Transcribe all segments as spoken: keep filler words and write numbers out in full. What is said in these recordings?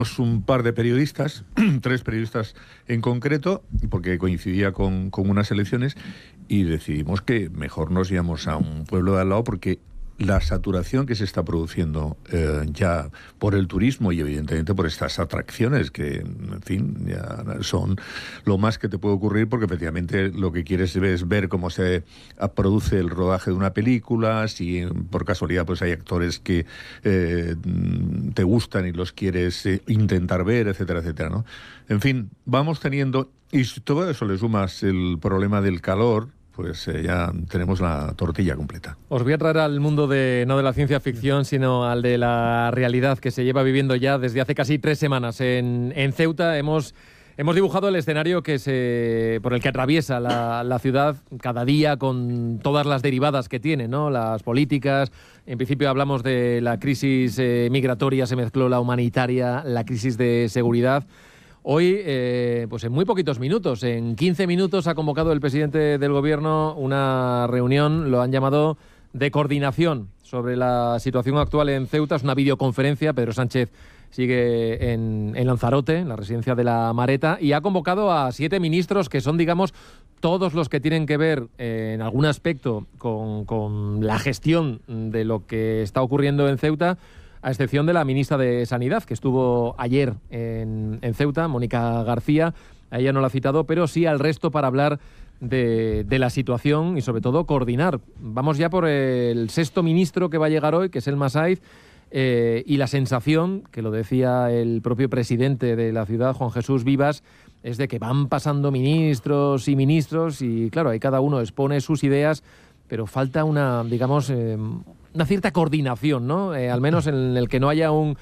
un par de periodistas, tres periodistas en concreto, porque coincidía con, con unas elecciones, y decidimos que mejor nos íbamos a un pueblo de al lado, porque la saturación que se está produciendo eh, ya por el turismo y evidentemente por estas atracciones que, en fin, ya son lo más que te puede ocurrir, porque efectivamente lo que quieres es ver cómo se produce el rodaje de una película, si por casualidad pues hay actores que eh, te gustan y los quieres eh, intentar ver, etcétera, etcétera, ¿no? En fin, vamos teniendo, y si todo eso le sumas el problema del calor, pues eh, ya tenemos la tortilla completa. Os voy a traer al mundo de no de la ciencia ficción, sino al de la realidad que se lleva viviendo ya desde hace casi tres semanas. En, en Ceuta hemos, hemos dibujado el escenario que se, por el que atraviesa la, la ciudad cada día, con todas las derivadas que tiene, ¿no? Las políticas. En principio hablamos de la crisis eh, migratoria, se mezcló la humanitaria, la crisis de seguridad. Hoy, eh, pues en muy poquitos minutos, en quince minutos, ha convocado el presidente del Gobierno una reunión, lo han llamado de coordinación sobre la situación actual en Ceuta. Es una videoconferencia. Pedro Sánchez sigue en, en Lanzarote, en la residencia de La Mareta, y ha convocado a siete ministros que son, digamos, todos los que tienen que ver eh, en algún aspecto con, con la gestión de lo que está ocurriendo en Ceuta, a excepción de la ministra de Sanidad, que estuvo ayer en, en Ceuta, Mónica García. A ella no la ha citado, pero sí al resto para hablar de, de la situación y, sobre todo, coordinar. Vamos ya por el sexto ministro que va a llegar hoy, que es Elma Saiz, eh, y la sensación, que lo decía el propio presidente de la ciudad, Juan Jesús Vivas, es de que van pasando ministros y ministros y, claro, ahí cada uno expone sus ideas, pero falta una, digamos, eh, una cierta coordinación, ¿no? Eh, al menos en el que no haya un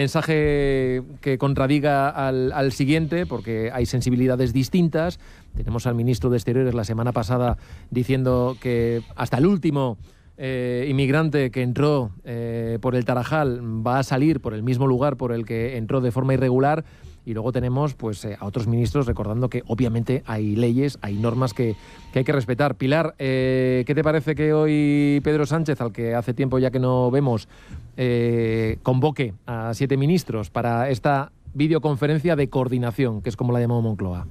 mensaje que contradiga al, al siguiente, porque hay sensibilidades distintas. Tenemos al ministro de Exteriores la semana pasada diciendo que hasta el último eh, inmigrante que entró eh, por el Tarajal va a salir por el mismo lugar por el que entró de forma irregular. Y luego tenemos pues eh, a otros ministros recordando que obviamente hay leyes, hay normas que, que hay que respetar. Pilar, eh, ¿qué te parece que hoy Pedro Sánchez, al que hace tiempo ya que no vemos, eh, convoque a siete ministros para esta videoconferencia de coordinación, que es como la llamó Moncloa?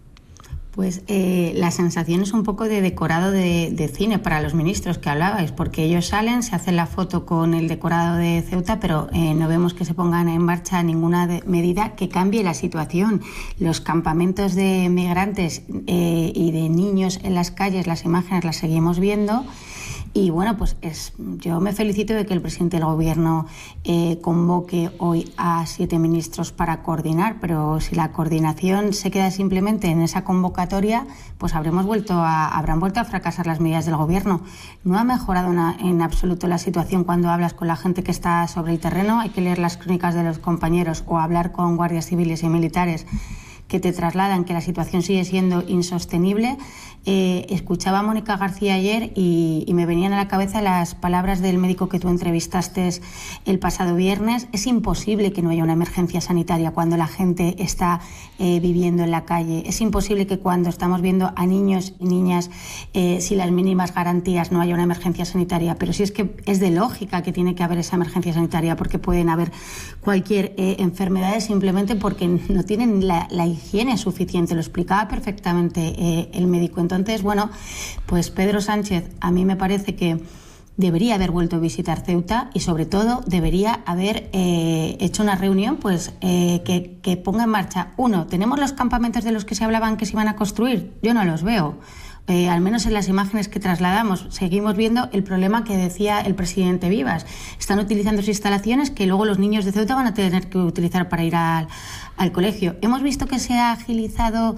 Pues eh, la sensación es un poco de decorado de, de cine para los ministros que hablabais, porque ellos salen, se hacen la foto con el decorado de Ceuta, pero eh, no vemos que se pongan en marcha ninguna de, medida que cambie la situación. Los campamentos de migrantes eh, y de niños en las calles, las imágenes las seguimos viendo. Y bueno, pues es, yo me felicito de que el presidente del Gobierno eh, convoque hoy a siete ministros para coordinar, pero si la coordinación se queda simplemente en esa convocatoria, pues habremos vuelto a, habrán vuelto a fracasar las medidas del Gobierno. No ha mejorado una, en absoluto la situación cuando hablas con la gente que está sobre el terreno. Hay que leer las crónicas de los compañeros o hablar con guardias civiles y militares que te trasladan que la situación sigue siendo insostenible. Eh, escuchaba a Mónica García ayer y, y me venían a la cabeza las palabras del médico que tú entrevistaste el pasado viernes. Es imposible que no haya una emergencia sanitaria cuando la gente está eh, viviendo en la calle. Es imposible que cuando estamos viendo a niños y niñas eh, sin las mínimas garantías no haya una emergencia sanitaria. Pero sí es que es de lógica que tiene que haber esa emergencia sanitaria, porque pueden haber cualquier eh, enfermedad simplemente porque no tienen la, la higiene suficiente. Lo explicaba perfectamente eh, el médico. Entonces, bueno, pues Pedro Sánchez a mí me parece que debería haber vuelto a visitar Ceuta y sobre todo debería haber eh, hecho una reunión pues eh, que, que ponga en marcha. Uno, ¿tenemos los campamentos de los que se hablaban que se iban a construir? Yo no los veo. Eh, al menos en las imágenes que trasladamos, seguimos viendo el problema que decía el presidente Vivas. Están utilizando sus instalaciones que luego los niños de Ceuta van a tener que utilizar para ir al, al colegio. Hemos visto que se ha agilizado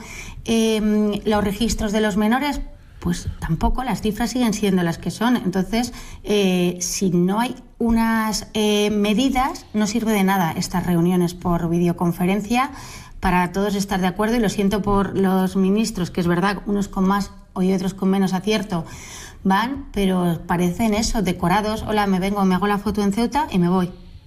eh, los registros de los menores. Pues tampoco, las cifras siguen siendo las que son. Entonces, eh, si no hay unas eh, medidas, no sirve de nada estas reuniones por videoconferencia para todos estar de acuerdo. Y lo siento por los ministros, que es verdad, unos con más y otros con menos acierto van, pero parecen eso, decorados. Hola, me vengo, me hago la foto en Ceuta y me voy.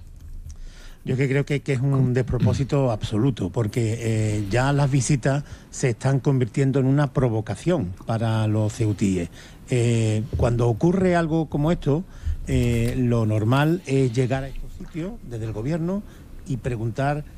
Yo que creo que, que es un despropósito absoluto, porque eh, ya las visitas se están convirtiendo en una provocación para los ceutíes. Eh, cuando ocurre algo como esto, eh, lo normal es llegar a estos sitios desde el gobierno y preguntar